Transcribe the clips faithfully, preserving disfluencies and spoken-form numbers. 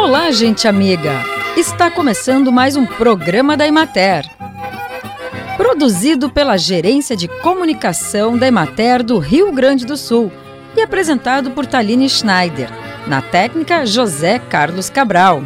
Olá, gente amiga! Está começando mais um programa da Emater. Produzido pela Gerência de Comunicação da Emater do Rio Grande do Sul e apresentado por Thaline Schneider. Na técnica, José Carlos Cabral.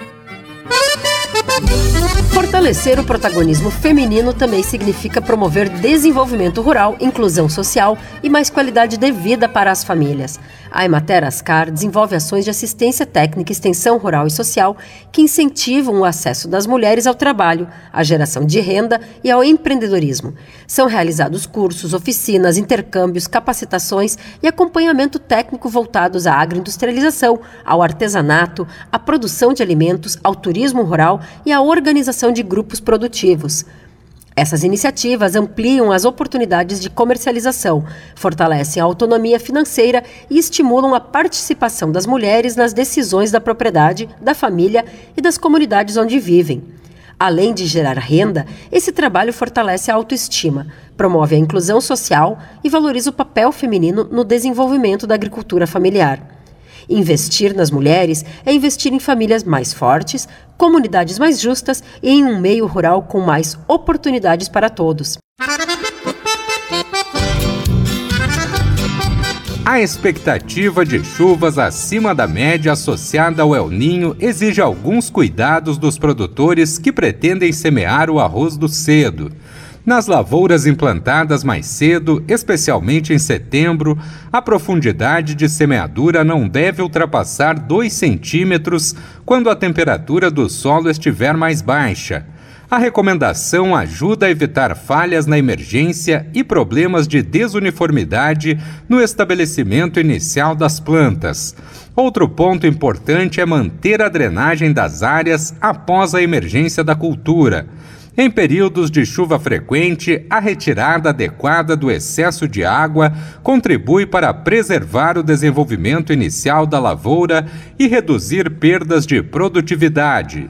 Fortalecer o protagonismo feminino também significa promover desenvolvimento rural, inclusão social e mais qualidade de vida para as famílias. A Emater Ascar desenvolve ações de assistência técnica, extensão rural e social que incentivam o acesso das mulheres ao trabalho, à geração de renda e ao empreendedorismo. São realizados cursos, oficinas, intercâmbios, capacitações e acompanhamento técnico voltados à agroindustrialização, ao artesanato, à produção de alimentos, ao turismo rural e à organização de grupos produtivos. Essas iniciativas ampliam as oportunidades de comercialização, fortalecem a autonomia financeira e estimulam a participação das mulheres nas decisões da propriedade, da família e das comunidades onde vivem. Além de gerar renda, esse trabalho fortalece a autoestima, promove a inclusão social e valoriza o papel feminino no desenvolvimento da agricultura familiar. Investir nas mulheres é investir em famílias mais fortes, comunidades mais justas e em um meio rural com mais oportunidades para todos. A expectativa de chuvas acima da média associada ao El Niño exige alguns cuidados dos produtores que pretendem semear o arroz do cedo. Nas lavouras implantadas mais cedo, especialmente em setembro, a profundidade de semeadura não deve ultrapassar dois centímetros quando a temperatura do solo estiver mais baixa. A recomendação ajuda a evitar falhas na emergência e problemas de desuniformidade no estabelecimento inicial das plantas. Outro ponto importante é manter a drenagem das áreas após a emergência da cultura. Em períodos de chuva frequente, a retirada adequada do excesso de água contribui para preservar o desenvolvimento inicial da lavoura e reduzir perdas de produtividade.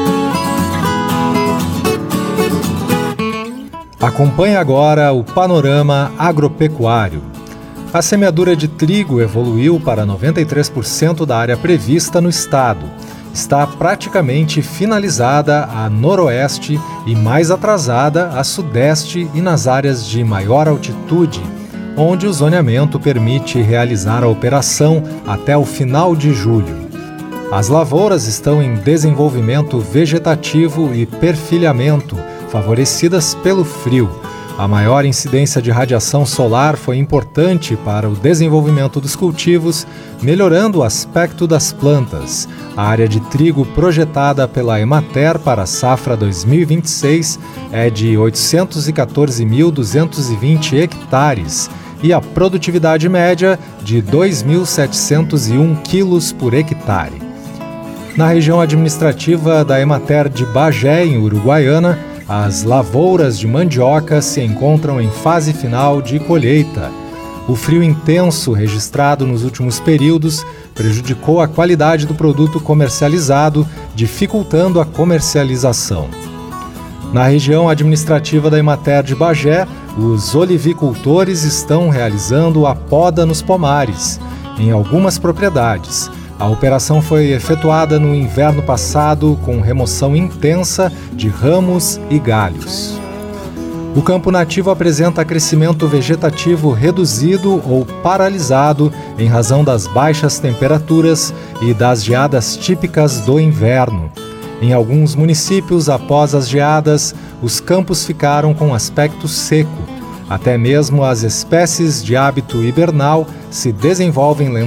Acompanhe agora o panorama agropecuário. A semeadura de trigo evoluiu para noventa e três por cento da área prevista no estado. Está praticamente finalizada a noroeste e mais atrasada a sudeste e nas áreas de maior altitude, onde o zoneamento permite realizar a operação até o final de julho. As lavouras estão em desenvolvimento vegetativo e perfilhamento, favorecidas pelo frio. A maior incidência de radiação solar foi importante para o desenvolvimento dos cultivos, melhorando o aspecto das plantas. A área de trigo projetada pela Emater para a safra dois mil e vinte e seis é de oitocentos e quatorze mil duzentos e vinte hectares e a produtividade média de dois mil setecentos e um quilos por hectare. Na região administrativa da Emater de Bagé, em Uruguaiana, as lavouras de mandioca se encontram em fase final de colheita. O frio intenso registrado nos últimos períodos prejudicou a qualidade do produto comercializado, dificultando a comercialização. Na região administrativa da Emater de Bagé, os olivicultores estão realizando a poda nos pomares, em algumas propriedades. A operação foi efetuada no inverno passado com remoção intensa de ramos e galhos. O campo nativo apresenta crescimento vegetativo reduzido ou paralisado em razão das baixas temperaturas e das geadas típicas do inverno. Em alguns municípios, após as geadas, os campos ficaram com aspecto seco. Até mesmo as espécies de hábito hibernal se desenvolvem lentamente.